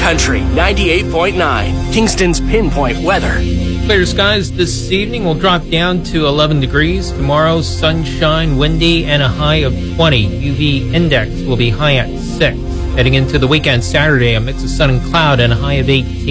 Country 98.9, Kingston's Pinpoint Weather. Clear skies this evening will drop down to 11 degrees. Tomorrow, sunshine, windy, and a high of 20. UV index will be high at 6. Heading into the weekend, Saturday, a mix of sun and cloud and a high of 18.